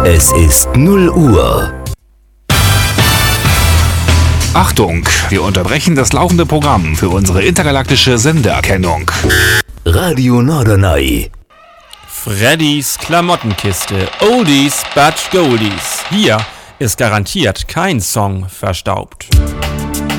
Es ist 0 Uhr. Achtung, wir unterbrechen das laufende Programm für unsere intergalaktische Sendeerkennung. Radio Norderney. Freddys Klamottenkiste. Oldies but Goldies. Hier ist garantiert kein Song verstaubt.